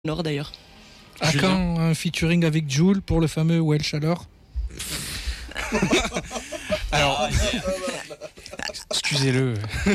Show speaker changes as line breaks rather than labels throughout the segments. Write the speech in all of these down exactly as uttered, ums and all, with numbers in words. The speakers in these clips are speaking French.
Nord d'ailleurs.
À quand un featuring avec Jul pour le fameux Welsh alors?
Alors, excusez-le.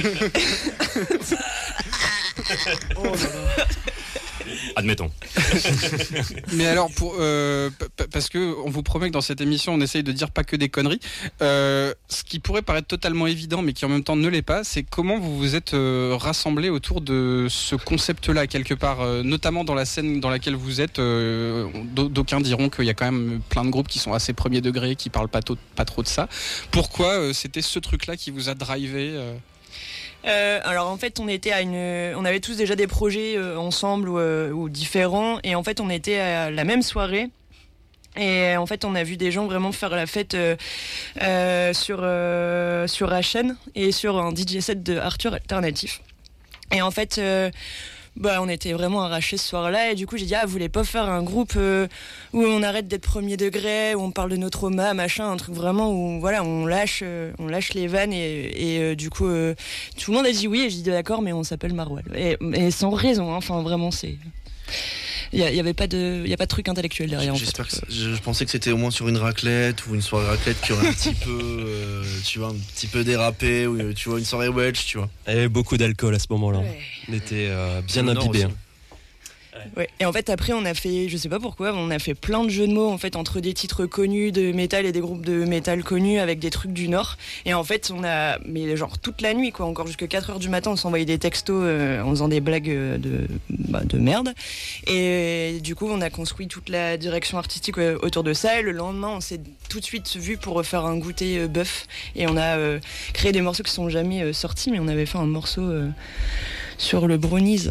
Admettons.
Mais alors, pour, euh, p- parce que on vous promet que dans cette émission, on essaye de dire pas que des conneries. Euh, ce qui pourrait paraître totalement évident, mais qui en même temps ne l'est pas, c'est comment vous vous êtes euh, rassemblés autour de ce concept-là, quelque part, euh, notamment dans la scène dans laquelle vous êtes. Euh, d'aucuns diront qu'il y a quand même plein de groupes qui sont assez premier degré, qui parlent pas, tôt, pas trop de ça. Pourquoi euh, c'était ce truc-là qui vous a drivé euh
Euh, alors en fait on était à une, on avait tous déjà des projets euh, ensemble ou, euh, ou différents et en fait on était à la même soirée. Et en fait, on a vu des gens vraiment faire la fête euh, euh, sur euh, sur H N et sur un D J set de Arthur Alternatif. Et en fait, euh, bah, on était vraiment arrachés ce soir-là. Et du coup, j'ai dit, ah, vous voulez pas faire un groupe euh, où on arrête d'être premier degré, où on parle de nos traumas, machin, un truc vraiment où voilà, on lâche, euh, on lâche les vannes. Et, et euh, du coup, euh, tout le monde a dit oui. Et j'ai dit d'accord, mais on s'appelle Marwal. Et, et sans raison, hein, enfin vraiment, c'est. Il y, y avait pas de, il y a pas de truc intellectuel derrière.
J'espère
en fait.
que ça, je, je pensais que c'était au moins sur une raclette ou une soirée raclette qui aurait un petit peu, euh, tu vois, un petit peu dérapé ou tu vois une soirée Welsh, tu vois.
Il y avait beaucoup d'alcool à ce moment-là.
Ouais.
On était euh, bien
C'est
imbibés.
aussi.
Ouais. Et en fait après on a fait, je sais pas pourquoi, on a fait plein de jeux de mots en fait entre des titres connus de métal et des groupes de métal connus avec des trucs du Nord. Et en fait on a, mais genre toute la nuit quoi, encore jusqu'à quatre heures du matin on s'envoyait des textos euh, en faisant des blagues euh, de, bah, de merde. Et du coup on a construit toute la direction artistique euh, autour de ça. Et le lendemain on s'est tout de suite vu pour faire un goûter euh, bœuf. Et on a euh, créé des morceaux qui sont jamais euh, sortis, mais on avait fait un morceau euh, sur le brownies.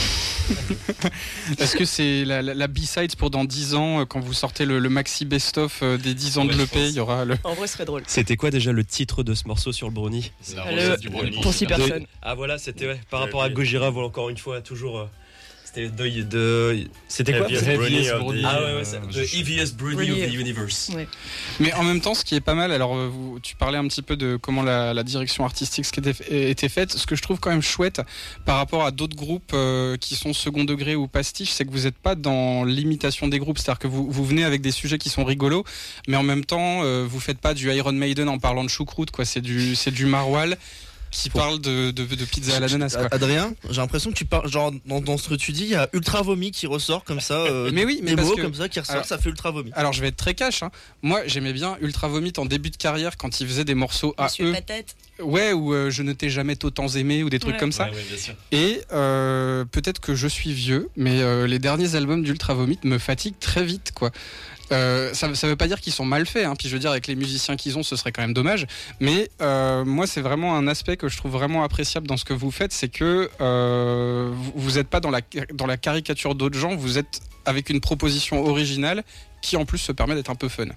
Est-ce que c'est la, la, la B-side pour dans dix ans, euh, quand vous sortez le, le maxi best-of euh, des dix ans
Ouais,
de l'E
je
P,
pense.
il y aura le...
En vrai ce serait drôle.
C'était quoi déjà le titre de ce morceau sur le brownie?
La
Le-
recette du brownie.
pour six personnes.
Ah voilà, c'était ouais, par rapport à Gojira, voilà, encore une fois, toujours. euh, C'était de, de- C'était quoi?
Heaviest
Heaviest
brownie of
brownie.
the-
Ah ouais,
euh,
ouais, c'est
je-
the heaviest brownie of the
Brownie.
universe.
Ouais.
Mais en même temps, ce qui est pas mal, alors euh, vous, tu parlais un petit peu de comment la, la direction artistique ce qui était, était faite. Ce que je trouve quand même chouette par rapport à d'autres groupes euh, qui sont second degré ou pastiche, c'est que vous n'êtes pas dans l'imitation des groupes. C'est-à-dire que vous, vous venez avec des sujets qui sont rigolos, mais en même temps, euh, vous faites pas du Iron Maiden en parlant de choucroute, quoi. C'est du, c'est du Marwal qui
Faut-
parle de, de, de pizza à l'ananas, quoi.
Adrien, j'ai l'impression que tu parles, genre dans, dans ce que tu dis, il y a Ultra Vomi qui ressort comme ça. Euh,
Mais oui, mais
des
parce
mots
que-
comme ça qui ressortent,
alors-
ça fait Ultra Vomi.
Alors je vais être très cash, hein. Moi j'aimais bien Ultra Vomit en début de carrière quand ils faisaient des morceaux à
Monsieur
eux.
Patate.
Ouais, ou euh, je ne t'ai jamais autant aimé ou des trucs
Ouais.
comme ça.
Ouais, ouais, bien sûr.
Et euh, peut-être que je suis vieux, mais euh, les derniers albums d'Ultra Vomit me fatiguent très vite, quoi. Euh, ça, ça veut pas dire qu'ils sont mal faits, hein. Puis je veux dire, avec les musiciens qu'ils ont, ce serait quand même dommage. Mais euh, moi, c'est vraiment un aspect que je trouve vraiment appréciable dans ce que vous faites, c'est que euh, vous, vous êtes pas dans la, dans la caricature d'autres gens, vous êtes avec une proposition originale qui en plus se permet d'être un peu fun.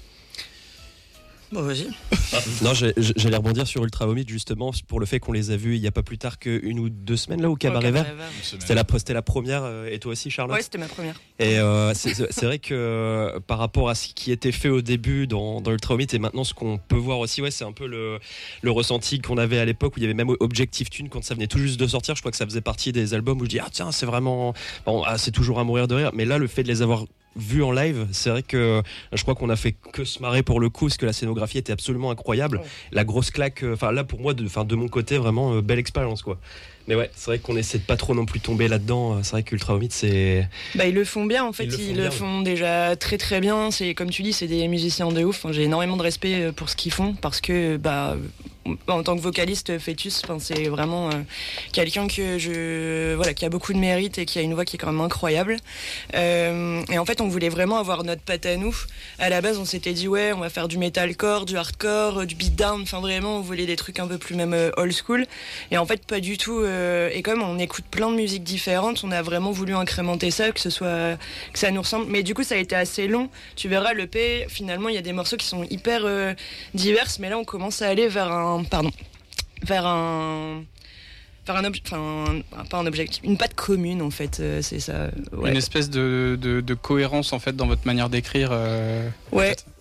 Bon vas-y.
Non, j'ai- j'allais rebondir sur Ultra Vomit justement pour le fait qu'on les a vus il y a pas plus tard qu'une ou deux semaines là au Cabaret Vert.
Une semaine.
C'était la, c'était la première, euh, et toi aussi Charlotte?
Ouais, c'était ma première.
Et euh, c'est c'est vrai que euh, par rapport à ce qui était fait au début dans, dans Ultra Vomit et maintenant ce qu'on peut voir aussi, ouais, c'est un peu le, le ressenti qu'on avait à l'époque où il y avait même Objective Tune quand ça venait tout juste de sortir. Je crois que ça faisait partie des albums où je dis ah tiens c'est vraiment bon, ah, c'est toujours à mourir de rire. Mais là le fait de les avoir vus en live, c'est vrai que je crois qu'on a fait que se marrer pour le coup parce que la scénographie était absolument incroyable.
Ouais.
La grosse claque, enfin là pour moi de, enfin, de mon côté vraiment euh, belle expérience quoi. Mais ouais, c'est vrai qu'on essaie de pas trop non plus tomber là-dedans. C'est vrai qu'Ultra Vomit c'est
Bah ils le font bien en fait,
Ils le
ils
font
le
bien,
font déjà très très bien. C'est comme tu dis, c'est des musiciens de ouf. Enfin, j'ai énormément de respect euh, pour ce qu'ils font parce que bah en tant que vocaliste Fœtus, enfin, c'est vraiment euh, quelqu'un que je voilà qui a beaucoup de mérite et qui a une voix qui est quand même incroyable. Euh, et en fait, on voulait vraiment avoir notre patte à nous. À la base, on s'était dit ouais, on va faire du metalcore, du hardcore, euh, du beatdown. Enfin vraiment, on voulait des trucs un peu plus même euh, old school. Et en fait, pas du tout. Euh, et comme on écoute plein de musiques différentes, on a vraiment voulu incrémenter ça, que ce soit que ça nous ressemble. Mais du coup, ça a été assez long. Tu verras le P. Finalement, il y a des morceaux qui sont hyper euh, divers, mais là, on commence à aller vers un pardon, vers un vers un objet, enfin pas un objectif, une patte commune en fait. Euh, c'est ça. Ouais.
Une espèce de, de, de cohérence en fait dans votre manière d'écrire. euh, en
Ouais.
fait.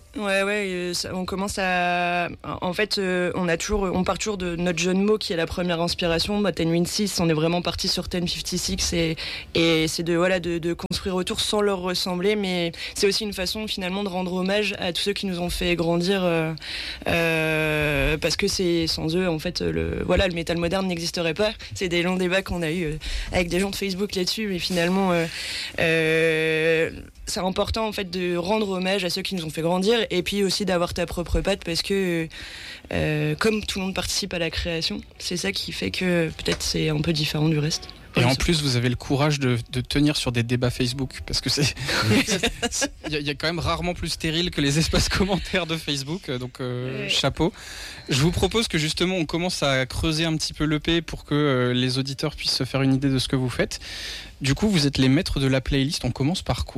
Ouais, ouais, euh, ça, on commence à. En fait, euh, on a toujours, on part toujours de notre jeu de mots qui est la première inspiration. Bah, Ten Win Six, on est vraiment parti sur Ten cinquante-six et et c'est de voilà de, de construire autour sans leur ressembler, mais c'est aussi une façon finalement de rendre hommage à tous ceux qui nous ont fait grandir, euh, euh, parce que c'est sans eux en fait le voilà le métal moderne n'existerait pas. C'est des longs débats qu'on a eu euh, avec des gens de Facebook là-dessus, mais finalement. Euh, euh, c'est important en fait de rendre hommage à ceux qui nous ont fait grandir et puis aussi d'avoir ta propre patte parce que euh, comme tout le monde participe à la création, c'est ça qui fait que peut-être c'est un peu différent du reste.
Et en plus, vous avez le courage de, de tenir sur des débats Facebook, parce que c'est, il y, y a quand même rarement plus stérile que les espaces commentaires de Facebook, donc euh, ouais. Chapeau. Je vous propose que justement on commence à creuser un petit peu l'E P pour que euh, les auditeurs puissent se faire une idée de ce que vous faites. Du coup, vous êtes les maîtres de la playlist. On commence par quoi ?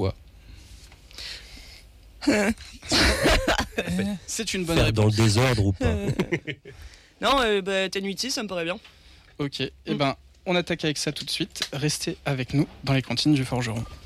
C'est une bonne
Faire
réponse.
dans le désordre ou pas?
Non, euh, bah, Ten Win Six, ça me paraît bien.
Ok, et eh ben on attaque avec ça tout de suite. Restez avec nous dans les cantines du Forgeron.